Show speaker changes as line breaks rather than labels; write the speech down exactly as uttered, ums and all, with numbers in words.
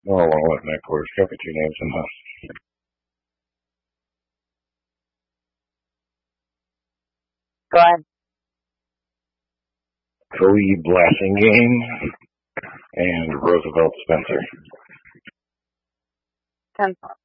Oh, well, what Nick Porter's got me two names in the
Go ahead.
Cody Blasingame and Roosevelt Spencer.
Ten thoughts.